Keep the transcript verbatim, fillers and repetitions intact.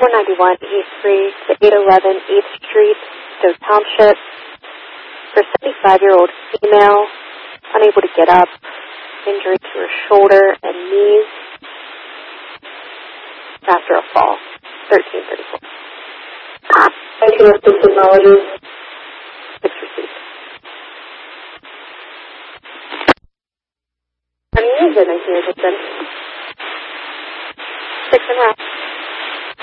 four ninety-one East Street to eight eleven eighth Street, Stowe Township, for a seventy-five-year-old female, unable to get up, injury to her shoulder and knees after a fall, thirteen thirty-four. I can assist with knowledge. Six received. I'm using it here, Justin. Six and a half.